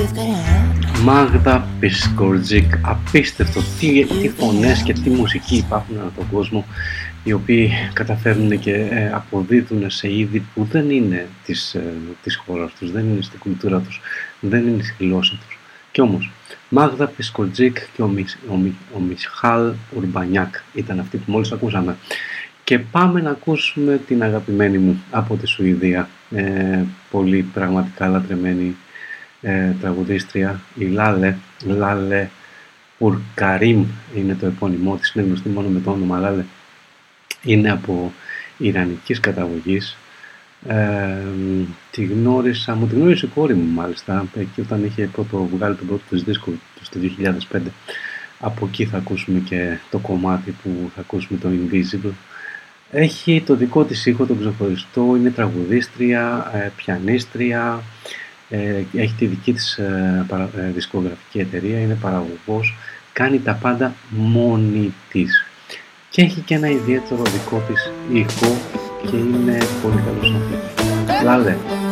Μάγδα Πισκορτζίκ, απίστευτο, τι φωνές και τι μουσική υπάρχουν ανά τον κόσμο, οι οποίοι καταφέρνουν και αποδίδουν σε είδη που δεν είναι της χώρας τους, δεν είναι στην κουλτούρα τους, δεν είναι στη γλώσσα τους. Κι όμως, Μάγδα Πισκορτζίκ και ο Μιχάλ Ουρμπανιάκ ήταν αυτοί που μόλις ακούσαμε. Και πάμε να ακούσουμε την αγαπημένη μου από τη Σουηδία, πολύ πραγματικά λατρεμένη τραγουδίστρια, η Λάλε Πουρκαρίμ είναι το επώνυμό της, είναι γνωστή μόνο με το όνομα Λάλε. Είναι από ιρανικής καταγωγής. Μου την γνώρισε η κόρη μου μάλιστα, εκεί όταν είχε βγάλει τον πρώτο της δίσκο το 2005. Από εκεί θα ακούσουμε και το κομμάτι που θα ακούσουμε, το Invisible. Έχει το δικό της ήχο, τον ξεχωριστό, είναι τραγουδίστρια, πιανίστρια, έχει τη δική της δισκογραφική εταιρεία, είναι παραγωγός, κάνει τα πάντα μόνη της. Και έχει και ένα ιδιαίτερο δικό της ήχο και είναι πολύ καλός άνθρωπος. Λάλε.